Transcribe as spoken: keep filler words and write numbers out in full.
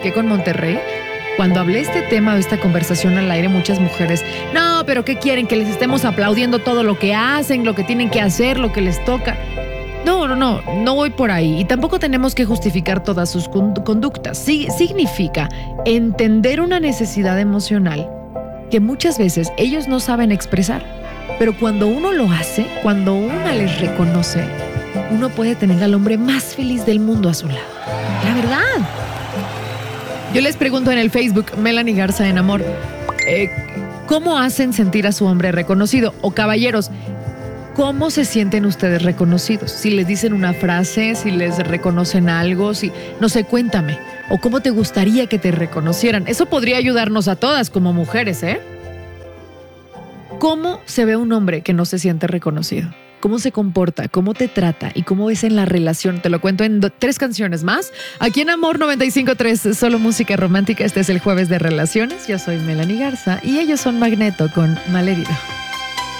platiqué con Monterrey, cuando hablé este tema o esta conversación al aire, muchas mujeres, no, pero ¿qué quieren? Que les estemos aplaudiendo todo lo que hacen, lo que tienen que hacer, lo que les toca. No, no, no, no voy por ahí. Y tampoco tenemos que justificar todas sus conductas. Sí, significa entender una necesidad emocional que muchas veces ellos no saben expresar. Pero cuando uno lo hace, cuando una les reconoce, uno puede tener al hombre más feliz del mundo a su lado. La verdad. Yo les pregunto en el Facebook, Melanie Garza en Amor, eh, ¿cómo hacen sentir a su hombre reconocido? O caballeros, ¿cómo se sienten ustedes reconocidos? Si les dicen una frase, si les reconocen algo, si, no sé, cuéntame. O cómo te gustaría que te reconocieran. Eso podría ayudarnos a todas como mujeres, ¿eh? ¿Cómo se ve un hombre que no se siente reconocido? ¿Cómo se comporta? ¿Cómo te trata? ¿Y cómo ves en la relación? Te lo cuento en do- tres canciones más. Aquí en Amor noventa y cinco punto tres, solo música romántica. Este es el Jueves de Relaciones. Yo soy Melanie Garza y ellos son Magneto con Malherido.